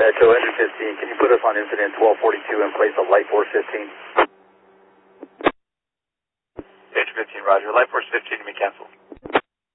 Metro Engine 15, can you put us on incident 1242 in place of Light Force 15? Engine 15, roger. Light Force 15 to be canceled.